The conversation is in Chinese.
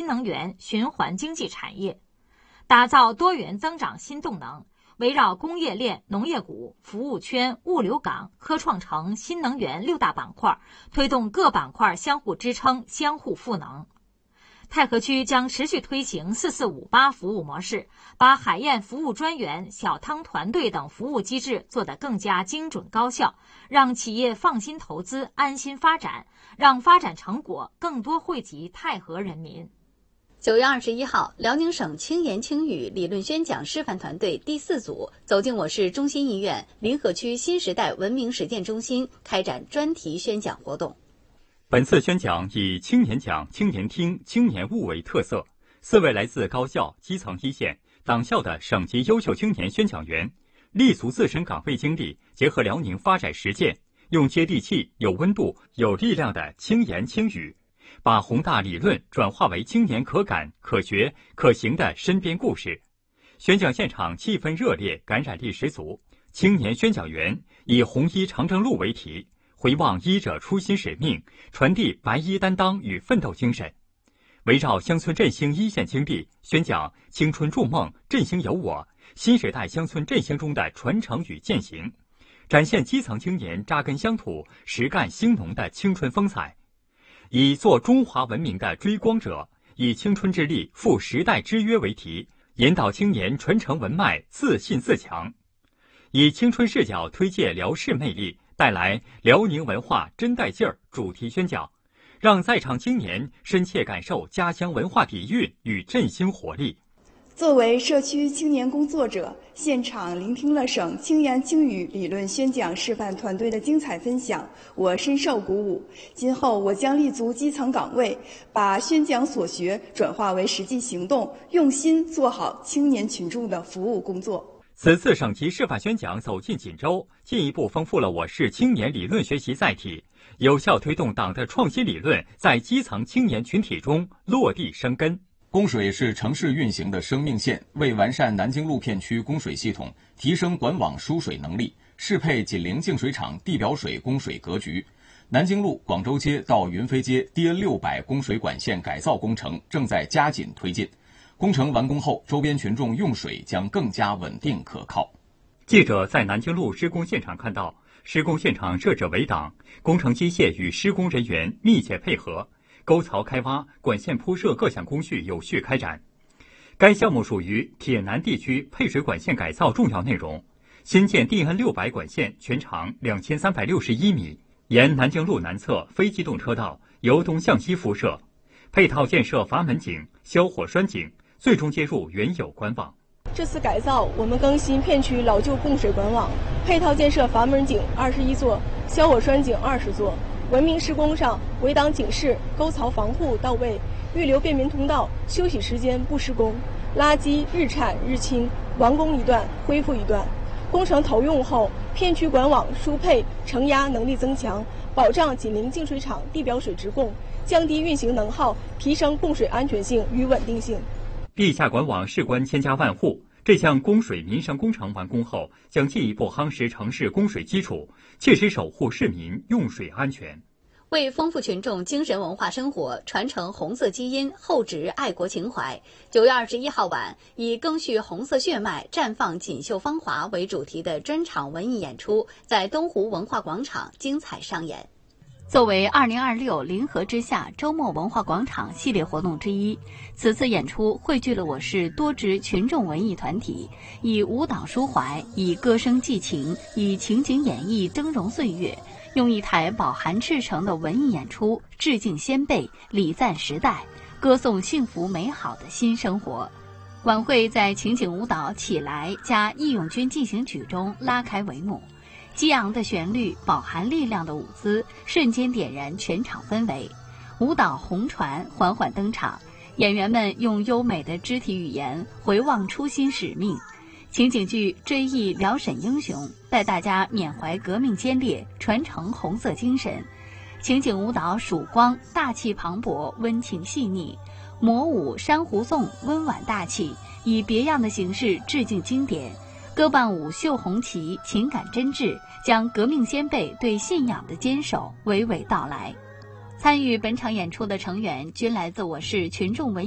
能源、循环经济产业，打造多元增长新动能，围绕工业链、农业股、服务圈、物流港、科创城、新能源6大板块，推动各板块相互支撑、相互赋能。太和区将持续推行4458服务模式，把海燕服务专员、小汤团队等服务机制做得更加精准高效，让企业放心投资、安心发展，让发展成果更多惠及太和人民。 9月21号，辽宁省轻言轻语理论宣讲示范团队第4组走进我市中心医院临河区新时代文明实践中心，开展专题宣讲活动。 本次宣讲以青年讲、青年听、青年悟为特色，4位来自高校、基层一线、党校的省级优秀青年宣讲员，立足自身岗位经历，结合辽宁发展实践，用接地气、有温度、有力量的轻言轻语，把宏大理论转化为青年可感、可学、可行的身边故事。宣讲现场气氛热烈，感染力十足。青年宣讲员以红衣长征路为题，回望医者初心使命，传递白衣担当与奋斗精神。围绕乡村振兴一线经历，宣讲青春筑梦，振兴有我，新时代乡村振兴中的传承与践行，展现基层青年扎根乡土、实干兴农的青春风采。以做中华文明的追光者，以青春之力赴时代之约为题，引导青年传承文脉，自信自强。以青春视角推介辽视魅力，带来辽宁文化真带劲儿主题宣讲，让在场青年深切感受家乡文化底蕴与振兴活力。 作为社区青年工作者，现场聆听了省轻言轻语理论宣讲示范团队的精彩分享，我深受鼓舞。今后我将立足基层岗位，把宣讲所学转化为实际行动，用心做好青年群众的服务工作。 此次省级示范宣讲走进锦州，进一步丰富了我市青年理论学习载体，有效推动党的创新理论在基层青年群体中落地生根。 供水是城市运行的生命线，为完善南京路片区供水系统，提升管网输水能力，适配紧邻净水厂地表水供水格局，南京路广州街到云飞街 DN600供水管线改造工程正在加紧推进。工程完工后，周边群众用水将更加稳定可靠。 记者在南京路施工现场看到，施工现场设置围挡，工程机械与施工人员密切配合，沟槽开挖、管线铺设各项工序有序开展。该项目属于铁南地区配水管线改造重要内容。新建DN600管线全长2361米，沿南京路南侧非机动车道由东向西铺设，配套建设阀门井、消火栓井，最终接入原有管网。 这次改造，我们更新片区老旧供水管网，配套建设阀门井21座，消火栓井20座。文明施工上，围挡警示、沟槽防护到位，预留便民通道，休息时间不施工，垃圾日铲日清，完工一段恢复一段。工程投用后，片区管网输配承压能力增强，保障紧邻净水厂地表水直供，降低运行能耗，提升供水安全性与稳定性。 地下管网事关千家万户，这项供水民生工程完工后，将进一步夯实城市供水基础，切实守护市民用水安全。 为丰富群众精神文化生活，传承红色基因，厚植爱国情怀，9月21号晚，以赓续红色血脉，绽放锦绣芳华为主题的专场文艺演出在东湖文化广场精彩上演。作为2026临河之夏周末文化广场系列活动之一，此次演出汇聚了我市多支群众文艺团体，以舞蹈抒怀，以歌声寄情，以情景演绎峥嵘岁月，用一台饱含赤诚的文艺演出致敬先辈，礼赞时代，歌颂幸福美好的新生活。晚会在情景舞蹈《起来》加义勇军进行曲中拉开帷幕，激昂的旋律，饱含力量的舞姿，瞬间点燃全场氛围。舞蹈红船缓缓登场，演员们用优美的肢体语言回望初心使命。情景剧追忆辽沈英雄，带大家缅怀革命先烈，传承红色精神。情景舞蹈曙光大气磅礴，温情细腻。魔舞珊瑚颂温婉大气，以别样的形式致敬经典。歌伴舞绣红旗情感真挚，将革命先辈对信仰的坚守娓娓道来。参与本场演出的成员均来自我市群众文艺